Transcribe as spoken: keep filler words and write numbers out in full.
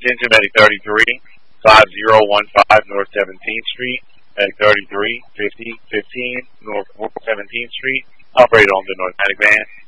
attention, Medic thirty-three, five zero one five North seventeenth Street, Medic thirty-three, fifty fifteen North seventeenth Street, operated on the North Medic van.